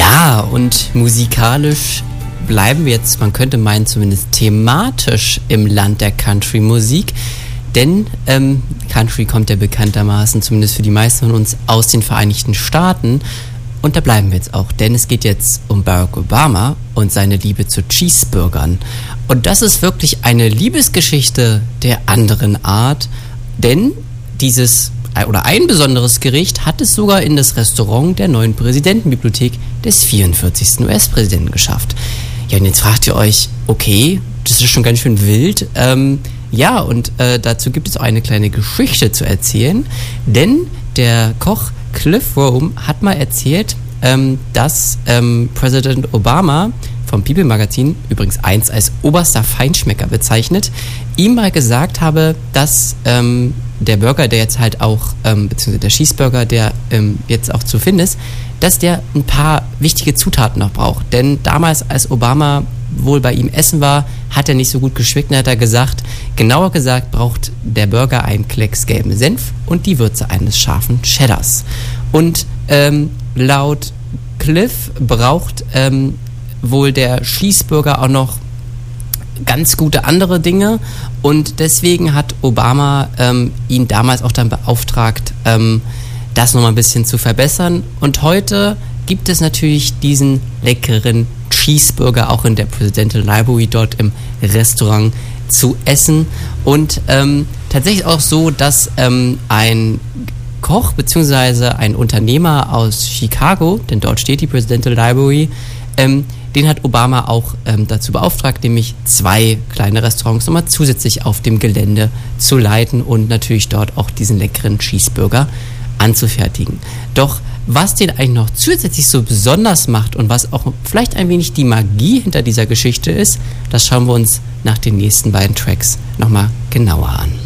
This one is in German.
Ja, und musikalisch bleiben wir jetzt, man könnte meinen, zumindest thematisch im Land der Country-Musik. Denn Country kommt ja bekanntermaßen, zumindest für die meisten von uns, aus den Vereinigten Staaten. Und da bleiben wir jetzt auch, denn es geht jetzt um Barack Obama und seine Liebe zu Cheeseburgern. Und das ist wirklich eine Liebesgeschichte der anderen Art, denn ein besonderes Gericht hat es sogar in das Restaurant der neuen Präsidentenbibliothek des 44. US-Präsidenten geschafft. Ja, und jetzt fragt ihr euch, okay, das ist schon ganz schön wild. Dazu gibt es auch eine kleine Geschichte zu erzählen, denn der Koch Cliff Rome hat mal erzählt, dass Präsident Obama vom People Magazin, übrigens einst als oberster Feinschmecker bezeichnet, ihm mal gesagt habe, dass der Burger, der jetzt halt auch, beziehungsweise der Cheeseburger, der jetzt auch zu finden ist, dass der ein paar wichtige Zutaten noch braucht. Denn damals, als Obama wohl bei ihm essen war, hat er nicht so gut geschmeckt und hat er gesagt, genauer gesagt braucht der Burger einen Klecks gelben Senf und die Würze eines scharfen Cheddars. Und laut Cliff braucht wohl der Cheeseburger auch noch ganz gute andere Dinge und deswegen hat Obama ihn damals auch dann beauftragt, das nochmal ein bisschen zu verbessern. Und heute gibt es natürlich diesen leckeren Cheeseburger auch in der Presidential Library dort im Restaurant zu essen. Und tatsächlich auch so, dass ein Koch bzw. ein Unternehmer aus Chicago, denn dort steht die Presidential Library, den hat Obama auch dazu beauftragt, nämlich 2 kleine Restaurants nochmal zusätzlich auf dem Gelände zu leiten und natürlich dort auch diesen leckeren Cheeseburger anzufertigen. Doch was den eigentlich noch zusätzlich so besonders macht und was auch vielleicht ein wenig die Magie hinter dieser Geschichte ist, das schauen wir uns nach den nächsten beiden Tracks nochmal genauer an.